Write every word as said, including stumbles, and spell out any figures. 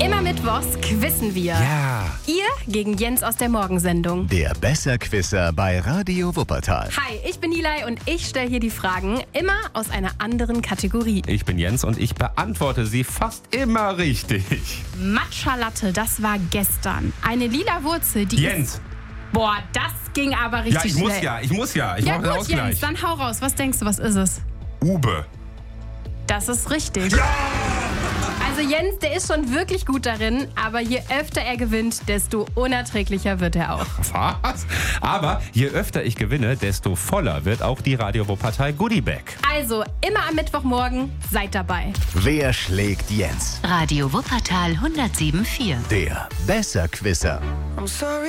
Immer mittwochs quissen wir. Ja. Ihr gegen Jens aus der Morgensendung. Der Besserquisser bei Radio Wuppertal. Hi, ich bin Nilay und ich stelle hier die Fragen immer aus einer anderen Kategorie. Ich bin Jens und ich beantworte sie fast immer richtig. Matcha Latte, das war gestern. Eine lila Wurzel, die Jens. ist... Boah, das ging aber Ja, richtig ich schnell. muss ja, ich muss ja. Ich Ja mache den gut, Ausgleich. Jens, dann hau raus. Was denkst du, was ist es? Ube. Das ist richtig. Also Jens, der ist schon wirklich gut darin, aber je öfter er gewinnt, desto unerträglicher wird er auch. Was? Aber je öfter ich gewinne, desto voller wird auch die Radio Wuppertal Goodiebag. Also, immer am Mittwochmorgen, seid dabei. Wer schlägt Jens? Radio Wuppertal hundertsieben Komma vier. Der Besserquisser. I'm sorry.